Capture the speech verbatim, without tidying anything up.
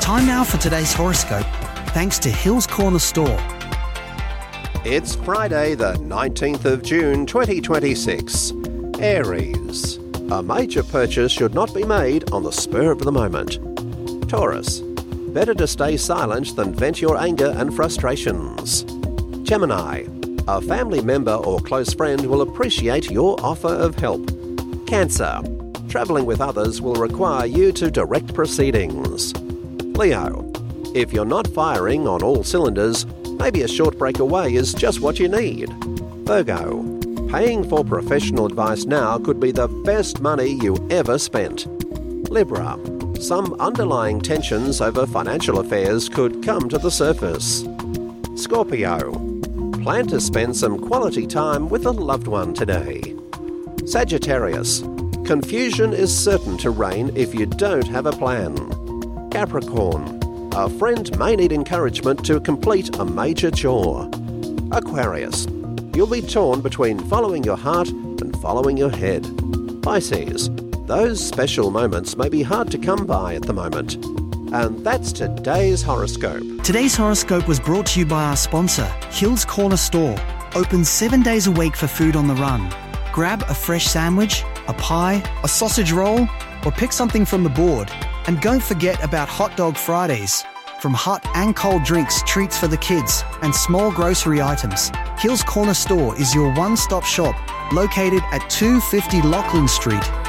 Time now for today's horoscope, thanks to Hills Corner Store. It's Friday the nineteenth of June twenty twenty-six. Aries. A major purchase should not be made on the spur of the moment. Taurus. Better to stay silent than vent your anger and frustrations. Gemini. A family member or close friend will appreciate your offer of help. Cancer. Travelling with others will require you to direct proceedings. Leo. If you're not firing on all cylinders, maybe a short break away is just what you need. Virgo. Paying for professional advice now could be the best money you ever spent. Libra. Some underlying tensions over financial affairs could come to the surface. Scorpio. Plan to spend some quality time with a loved one today. Sagittarius. Confusion is certain to reign if you don't have a plan. Capricorn. A friend may need encouragement to complete a major chore. Aquarius. You'll be torn between following your heart and following your head. Pisces. Those special moments may be hard to come by at the moment. And that's today's horoscope. Today's horoscope was brought to you by our sponsor, Hills Corner Store. Open seven days a week for food on the run. Grab a fresh sandwich, a pie, a sausage roll, or pick something from the board. And don't forget about Hot Dog Fridays. From hot and cold drinks, treats for the kids, and small grocery items, Hills Corner Store is your one-stop shop, located at two fifty Lachlan Street.